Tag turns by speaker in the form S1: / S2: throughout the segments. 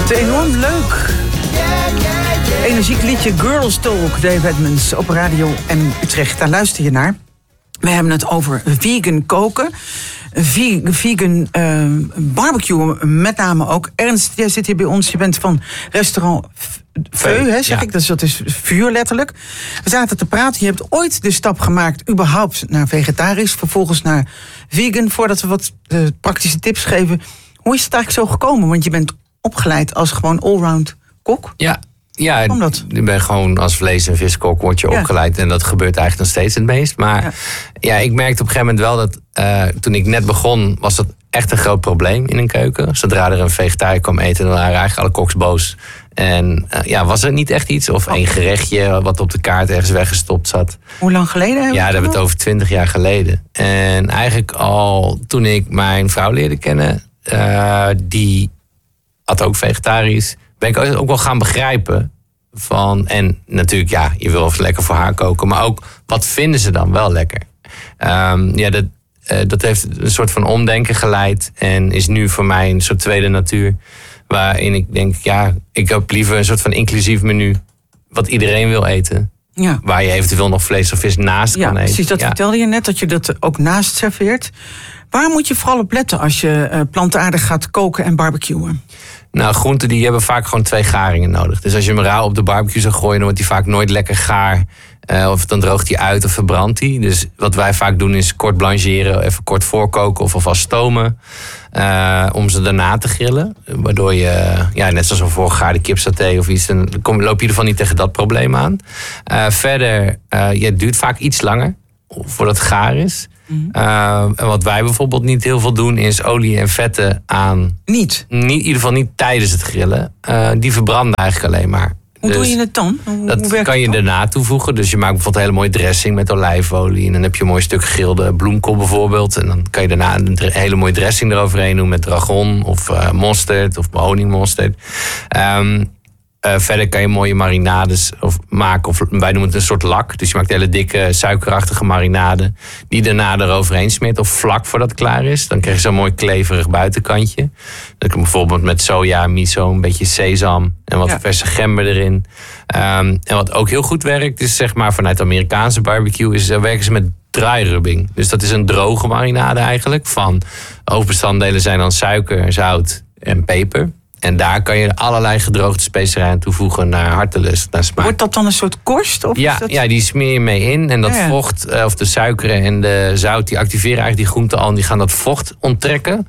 S1: Het is enorm leuk. Energiek liedje Girls Talk, Dave Edmunds op Radio en Utrecht. Daar luister je naar. We hebben het over vegan koken. Vegan barbecue, met name ook. Ernst, jij zit hier bij ons. Je bent van restaurant Veu, hè, zeg ik. Dus dat is vuur letterlijk. We zaten te praten. Je hebt ooit de stap gemaakt überhaupt naar vegetarisch. Vervolgens naar vegan. Voordat we wat praktische tips geven. Hoe is het eigenlijk zo gekomen? Want je bent opgeleid als gewoon allround kok.
S2: Ja, ik ben gewoon als vlees- en viskok word je opgeleid. En dat gebeurt eigenlijk nog steeds het meest. Maar ja, ik merkte op een gegeven moment wel dat toen ik net begon, was dat echt een groot probleem in een keuken. Zodra er een vegetariër kwam eten, dan waren eigenlijk alle koks boos. En was er niet echt iets? Of één gerechtje wat op de kaart ergens weggestopt zat.
S1: Hoe lang geleden?
S2: Ja, daar hebben we het over 20 jaar geleden. En eigenlijk al toen ik mijn vrouw leerde kennen, die had ook vegetarisch, ben ik ook wel gaan begrijpen van, en natuurlijk je wil even lekker voor haar koken, maar ook wat vinden ze dan wel lekker. Dat heeft een soort van omdenken geleid en is nu voor mij een soort tweede natuur, waarin ik denk, ik heb liever een soort van inclusief menu wat iedereen wil eten. Ja. Waar je eventueel nog vlees of vis naast kan eten.
S1: Precies, dat vertelde je net, dat je dat ook naast serveert. Waar moet je vooral op letten als je plantaardig gaat koken en barbecuen?
S2: Nou, groenten die hebben vaak gewoon 2 garingen nodig. Dus als je hem rauw op de barbecue zou gooien, dan wordt die vaak nooit lekker gaar. Of dan droogt hij uit of verbrandt hij. Dus wat wij vaak doen is kort blancheren, even kort voorkoken of alvast stomen. Om ze daarna te grillen. Waardoor je, net zoals een voorgegaarde kipsaté of iets, dan loop je in ieder geval niet tegen dat probleem aan. Verder, het duurt vaak iets langer voordat het gaar is. En wat wij bijvoorbeeld niet heel veel doen, is olie en vetten aan.
S1: Niet?
S2: In ieder geval niet tijdens het grillen. Die verbranden eigenlijk alleen maar.
S1: Hoe doe je het dan?
S2: Dat kan je daarna toevoegen. Dus je maakt bijvoorbeeld een hele mooie dressing met olijfolie. En dan heb je een mooi stuk gegrilde bloemkool bijvoorbeeld. En dan kan je daarna een hele mooie dressing eroverheen doen met dragon of mosterd of honingmosterd. Verder kan je mooie marinades maken. Of wij noemen het een soort lak. Dus je maakt hele dikke, suikerachtige marinade. Die daarna eroverheen smeert. Of vlak voordat het klaar is. Dan krijg je zo'n mooi kleverig buitenkantje. Dan kan bijvoorbeeld met soja, miso, een beetje sesam. En wat verse gember erin. En wat ook heel goed werkt, is zeg maar vanuit de Amerikaanse barbecue, werken ze met dry rubbing. Dus dat is een droge marinade eigenlijk. Van hoofdbestanddelen zijn dan suiker, zout en peper. En daar kan je allerlei gedroogde specerijen aan toevoegen naar hartelust, naar smaak.
S1: Wordt dat dan een soort korst? Of
S2: ja, die smeer je mee in. En dat vocht, of de suikeren en de zout, die activeren eigenlijk die groenten al. En die gaan dat vocht onttrekken.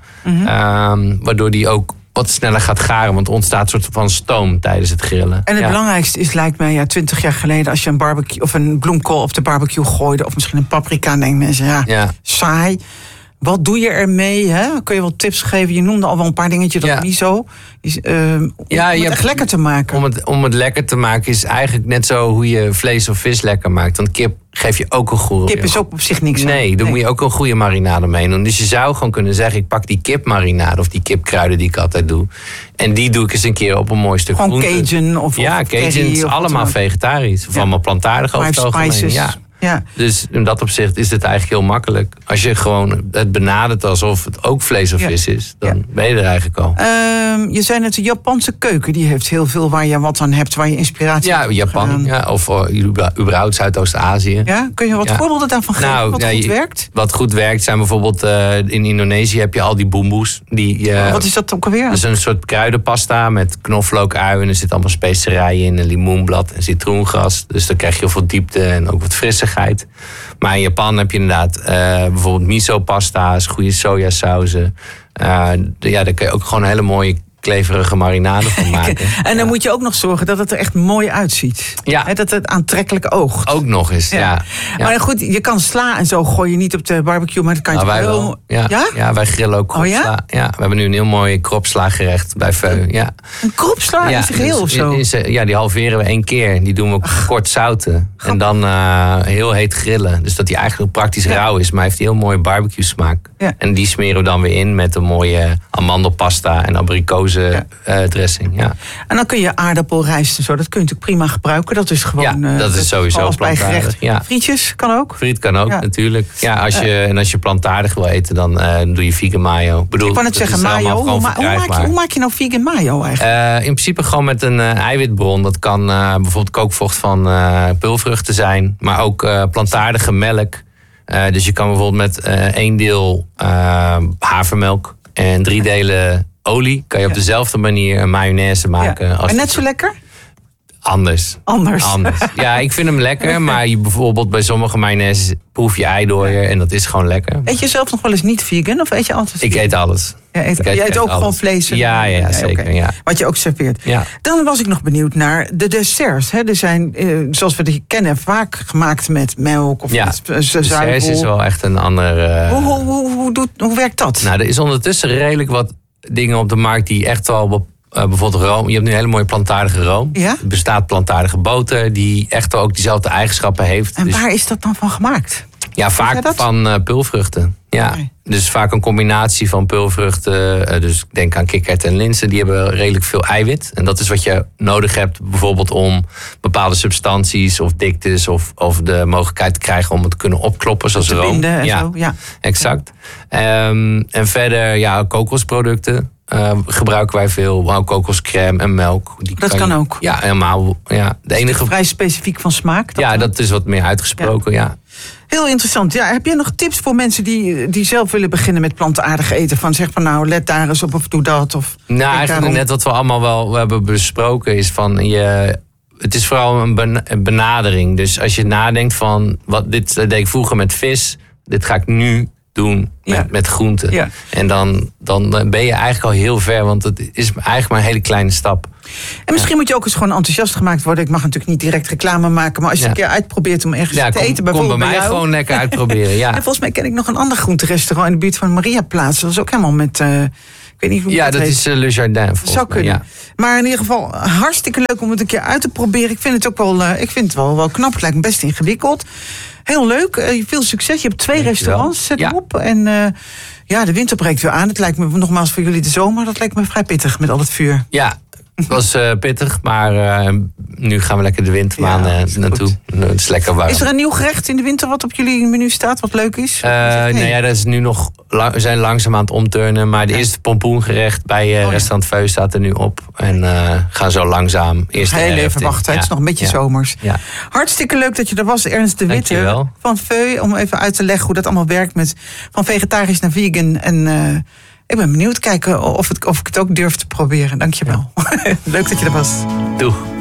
S2: Waardoor die ook wat sneller gaat garen. Want er ontstaat een soort van stoom tijdens het grillen.
S1: En het belangrijkste is, lijkt mij, 20 jaar geleden, als je een barbecue of een bloemkool op de barbecue gooide, of misschien een paprika, denken mensen, saai. Wat doe je ermee? Hè? Kun je wel tips geven? Je noemde al wel een paar dingetjes, dat niet zo. Om het echt lekker te maken.
S2: Om het lekker te maken is eigenlijk net zo hoe je vlees of vis lekker maakt. Want kip geef je ook een goede.
S1: Kip is ook op zich niks.
S2: Nee, daar moet je ook een goede marinade mee doen. Dus je zou gewoon kunnen zeggen, ik pak die kipmarinade of die kipkruiden die ik altijd doe. En die doe ik eens een keer op een mooi stuk groente.
S1: Gewoon Cajun of
S2: Cajun is allemaal vegetarisch. Of allemaal plantaardig over het algemeen. Ja. Dus in dat opzicht is het eigenlijk heel makkelijk. Als je gewoon het benadert alsof het ook vlees of vis is, dan ben je er eigenlijk al.
S1: Je zei net, de Japanse keuken, die heeft heel veel waar je wat aan hebt, waar je inspiratie hebt.
S2: Japan, of überhaupt Zuidoost-Azië.
S1: Ja? Kun je wat voorbeelden daarvan geven, wat goed werkt?
S2: Wat goed werkt zijn bijvoorbeeld, in Indonesië heb je al die boemboes.
S1: Wat is dat ook alweer?
S2: Dat is een soort kruidenpasta met knoflook, ui en er zitten allemaal specerijen in, een limoenblad en citroengras. Dus dan krijg je heel veel diepte en ook wat frisse. Maar in Japan heb je inderdaad bijvoorbeeld miso-pasta's, goede sojasauzen. Daar kun je ook gewoon een hele mooie kleverige marinade van maken.
S1: En dan moet je ook nog zorgen dat het er echt mooi uitziet.
S2: Ja.
S1: Dat het aantrekkelijk oogt.
S2: Ook nog eens, ja.
S1: Maar goed, je kan sla en zo gooi je niet op de barbecue, maar dat kan je
S2: wij wel. Ja, wij grillen ook kropsla. Ja, we hebben nu een heel mooi kropsla-gerecht bij Veu. Ja.
S1: Een kropsla in zijn geheel of zo?
S2: Die halveren we 1 keer. Die doen we ook kort zouten. En dan heel heet grillen. Dus dat die eigenlijk praktisch rauw is, maar heeft een heel mooie barbecue smaak. Ja. En die smeren we dan weer in met een mooie amandelpasta en abrikozen citroense dressing. Ja.
S1: En dan kun je aardappelrijst en zo, dat kun je natuurlijk prima gebruiken. Dat is gewoon...
S2: dat is sowieso plantaardig. Ja.
S1: Frietjes kan ook?
S2: Friet kan ook, natuurlijk. Ja, als je plantaardig wil eten, dan doe je vegan mayo.
S1: Ik wou net zeggen mayo. Hoe maak je nou vegan mayo eigenlijk?
S2: In principe gewoon met een eiwitbron. Dat kan bijvoorbeeld kookvocht van peulvruchten zijn. Maar ook plantaardige melk. Dus je kan bijvoorbeeld met 1 deel havermelk en 3 delen olie... kan je op dezelfde manier een mayonaise maken.
S1: Ja. En net zo lekker?
S2: Anders. Ja, ik vind hem lekker. Maar bijvoorbeeld bij sommige mayonaises proef je eidooier. En dat is gewoon lekker.
S1: Eet je zelf nog wel eens niet vegan? Of eet je altijd vegan?
S2: Ik eet alles.
S1: Je eet ook gewoon vlees?
S2: Ja, zeker. Okay. Ja.
S1: Wat je ook serveert.
S2: Ja.
S1: Dan was ik nog benieuwd naar de desserts. Hè. Er zijn, zoals we die kennen, vaak gemaakt met melk of met zuivel.
S2: Desserts is wel echt een andere...
S1: Hoe werkt dat?
S2: Nou, er is ondertussen redelijk wat dingen op de markt die echt wel... bijvoorbeeld room. Je hebt nu een hele mooie plantaardige room. Ja? Er bestaat plantaardige boter die echt ook diezelfde eigenschappen heeft.
S1: En waar is dat dan van gemaakt?
S2: Ja, vaak van peulvruchten. Ja. Okay. Dus vaak een combinatie van peulvruchten. Dus denk aan kikkererwten en linzen. Die hebben redelijk veel eiwit. En dat is wat je nodig hebt bijvoorbeeld om bepaalde substanties of diktes of de mogelijkheid te krijgen om het te kunnen opkloppen. Zoals room.
S1: Binden en zo. Ja,
S2: exact. En verder kokosproducten. Gebruiken wij veel, kokoscrème en melk.
S1: Dat kan ook.
S2: Ja, helemaal. Ja,
S1: de enige... vrij specifiek van smaak?
S2: Dat is wat meer uitgesproken, ja.
S1: Heel interessant. Ja, heb je nog tips voor mensen die zelf willen beginnen met plantaardig eten? Van zeg maar nou, let daar eens op of doe dat. Of
S2: eigenlijk net wat we allemaal wel hebben besproken is van het is vooral een benadering. Dus als je nadenkt van, dit deed ik vroeger met vis, dit ga ik nu doen met groenten. Ja. En dan ben je eigenlijk al heel ver, want het is eigenlijk maar een hele kleine stap.
S1: En misschien moet je ook eens gewoon enthousiast gemaakt worden. Ik mag natuurlijk niet direct reclame maken, maar als je een keer uitprobeert om ergens te eten, bijvoorbeeld
S2: kom bij mij gewoon lekker uitproberen. Ja.
S1: En volgens mij ken ik nog een ander groenterestaurant in de buurt van Mariaplaats. Dat is ook helemaal met... ik weet niet hoe
S2: dat is Le Jardin.
S1: Zou kunnen. Ja. Maar in ieder geval hartstikke leuk om het een keer uit te proberen. Ik vind het ook wel knap. Het lijkt me best ingewikkeld. Heel leuk. Veel succes. Je hebt 2 restaurants. Zet hem op. En de winter breekt weer aan. Het lijkt me nogmaals voor jullie de zomer. Dat lijkt me vrij pittig met al het vuur.
S2: Ja, het was pittig. Maar nu gaan we lekker de wintermaanden naartoe. Het is lekker warm.
S1: Is er een nieuw gerecht in de winter wat op jullie menu staat? Wat leuk is?
S2: Dat is nu nog... We zijn langzaam aan het omturnen. Maar de eerste pompoengerecht bij restaurant Veu staat er nu op. En gaan zo langzaam eerst
S1: heel even wachten. Het is nog een beetje zomers. Ja. Hartstikke leuk dat je er was, Ernst de Witte van Veu. Om even uit te leggen hoe dat allemaal werkt van vegetarisch naar vegan. En ik ben benieuwd kijken of ik het ook durf te proberen. Dankjewel. Leuk dat je er was.
S2: Doeg.